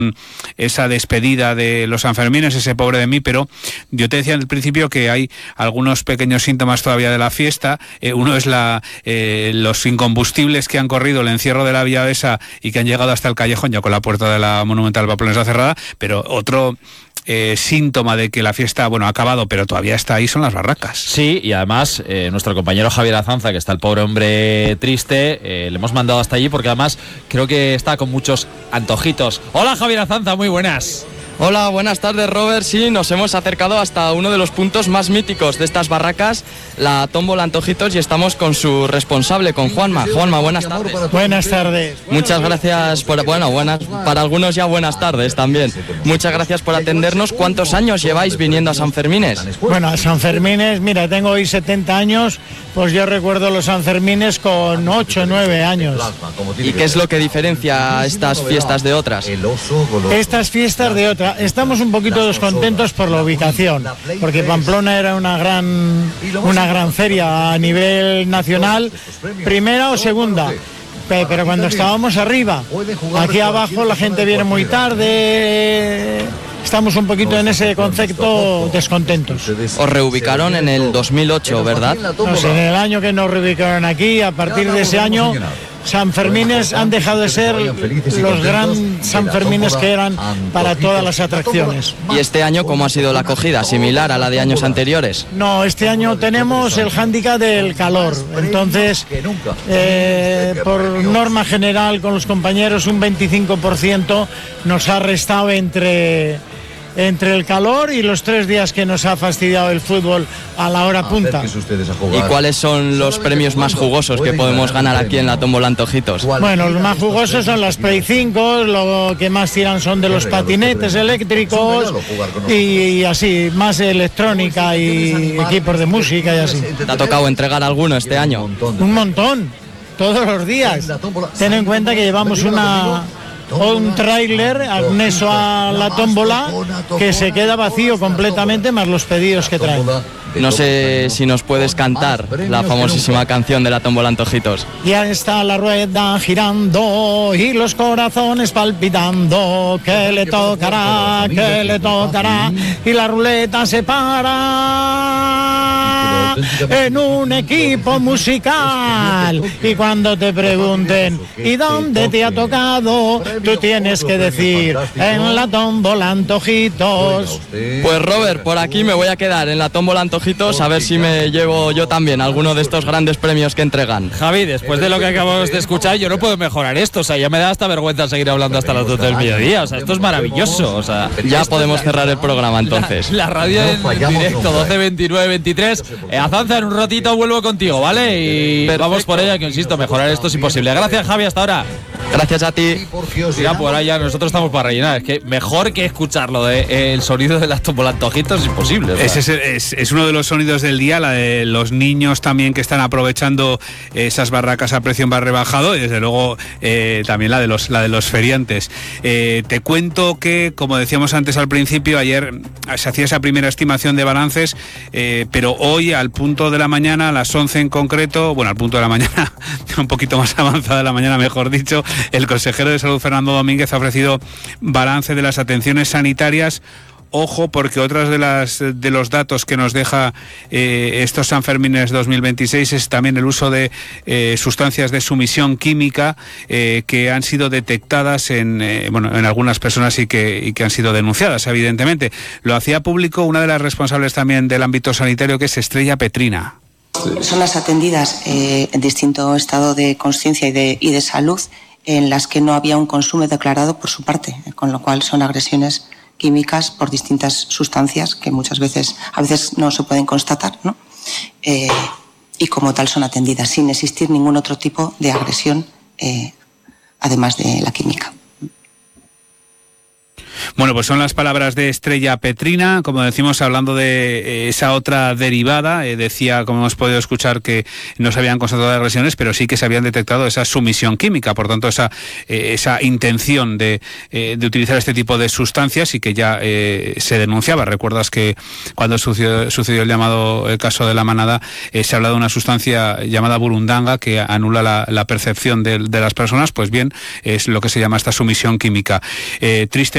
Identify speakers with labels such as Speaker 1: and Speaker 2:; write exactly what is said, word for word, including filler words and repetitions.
Speaker 1: esa despedida de los Sanfermines, ese pobre de mí, pero yo te decía al principio que hay algunos pequeños síntomas todavía de la fiesta. Eh, uno es la eh, los incombustibles que han corrido el encierro de la Villavesa y que han llegado hasta el callejón, ya con la puerta de la Monumental Pamplonesa cerrada, pero otro Eh, síntoma de que la fiesta, bueno, ha acabado, pero todavía está ahí, son las barracas.
Speaker 2: Sí, y además eh, nuestro compañero Javier Azanza, que está el pobre hombre triste, eh, le hemos mandado hasta allí porque además creo que está con muchos antojitos. Hola Javier Azanza, muy buenas.
Speaker 3: Hola, buenas tardes, Robert. Sí, nos hemos acercado hasta uno de los puntos más míticos de estas barracas, la tómbola Antojitos, y estamos con su responsable, con Juanma. Juanma, buenas tardes.
Speaker 4: Buenas tardes.
Speaker 3: Muchas gracias por, bueno, buenas, para algunos ya buenas tardes también. Muchas gracias por atendernos. ¿Cuántos años lleváis viniendo a Sanfermines?
Speaker 4: Bueno, a Sanfermines, mira, tengo hoy setenta años, pues yo recuerdo los Sanfermines con ocho o nueve años.
Speaker 3: ¿Y qué es lo que diferencia estas fiestas de otras?
Speaker 4: Estas fiestas de otras. Estamos un poquito descontentos por la ubicación, porque Pamplona era una gran, una gran feria a nivel nacional, primera o segunda. Pero cuando estábamos arriba, aquí abajo la gente viene muy tarde. Estamos un poquito en ese concepto descontentos.
Speaker 3: Os reubicaron en el dos mil ocho, ¿verdad?
Speaker 4: No sé, en el año que nos reubicaron aquí, a partir de ese año, Sanfermines han dejado de ser los gran Sanfermines que eran para todas las atracciones.
Speaker 3: ¿Y este año cómo ha sido la acogida? ¿Similar a la de años anteriores?
Speaker 4: No, este año tenemos el hándicap del calor. Entonces, eh, por norma general, con los compañeros, un veinticinco por ciento nos ha restado entre... entre el calor y los tres días que nos ha fastidiado el fútbol a la hora punta.
Speaker 3: ¿Y cuáles son los premios más jugosos que podemos ganar aquí en la tómbola Antojitos?
Speaker 4: Bueno, los más jugosos son las Play cinco, lo que más tiran son de los patinetes eléctricos y, y así, más electrónica y equipos de música y así.
Speaker 3: ¿Te ha tocado entregar alguno este año?
Speaker 4: Un montón, todos los días. Ten en cuenta que llevamos una... o un tráiler anexo a la tómbola que se queda vacío completamente, más los pedidos que traen.
Speaker 3: No sé si nos puedes cantar la famosísima canción de la tómbola Antojitos.
Speaker 4: Ya está la rueda girando y los corazones palpitando, que le tocará, que le tocará, y la ruleta se para en un equipo musical. Y cuando te pregunten ¿y dónde te ha tocado?, tú tienes que decir en la tómbola Antojitos.
Speaker 3: Pues Robert, por aquí me voy a quedar en la tómbola Antojitos, a ver si me llevo yo también alguno de estos grandes premios que entregan.
Speaker 2: Javi, después de lo que acabamos de escuchar, yo no puedo mejorar esto, o sea, ya me da hasta vergüenza seguir hablando hasta las dos del mediodía, o sea, esto es maravilloso, o sea...
Speaker 3: Ya podemos cerrar el programa entonces.
Speaker 2: La, la radio en directo, doce veintinueve veintitrés. Eh, Azanza, en un ratito vuelvo contigo, ¿vale? Y perfecto. Vamos por ella, que insisto, mejorar esto es imposible. Gracias, Javi, hasta ahora.
Speaker 3: Gracias a ti.
Speaker 2: Mira, por allá nosotros estamos para rellenar. Es que mejor que escucharlo de eh, el sonido de las tómbola Antojitos es imposible.
Speaker 1: Ese es, es, es uno de los sonidos del día, la de los niños también que están aprovechando esas barracas a precio más rebajado, y desde luego eh, también la de los la de los feriantes. Eh, te cuento que, como decíamos antes al principio, ayer se hacía esa primera estimación de balances, eh, pero hoy al punto de la mañana, a las once en concreto, bueno, al punto de la mañana, un poquito más avanzada de la mañana, mejor dicho, el consejero de Salud, Fernando Domínguez, ha ofrecido balance de las atenciones sanitarias. Ojo, porque otras de las de los datos que nos deja eh, estos Sanfermines dos mil veintiséis es también el uso de eh, sustancias de sumisión química eh, que han sido detectadas en eh, bueno en algunas personas y que y que han sido denunciadas, evidentemente. Lo hacía público una de las responsables también del ámbito sanitario, que es Estrella Petrina.
Speaker 5: Personas atendidas eh, en distinto estado de conciencia y de, y de salud, en las que no había un consumo declarado por su parte, con lo cual son agresiones químicas por distintas sustancias que muchas veces, a veces no se pueden constatar, ¿no? Eh, y como tal son atendidas sin existir ningún otro tipo de agresión, eh, además de la química.
Speaker 1: Bueno, pues son las palabras de Estrella Petrina, como decimos, hablando de esa otra derivada. Eh, decía, como hemos podido escuchar, que no se habían constatado agresiones, pero sí que se habían detectado esa sumisión química, por tanto, esa eh, esa intención de, eh, de utilizar este tipo de sustancias, y que ya eh, se denunciaba. Recuerdas que cuando sucedió, sucedió el llamado el caso de La Manada, eh, se habla de una sustancia llamada burundanga que anula la, la percepción de, de las personas. Pues bien, es lo que se llama esta sumisión química. Eh, triste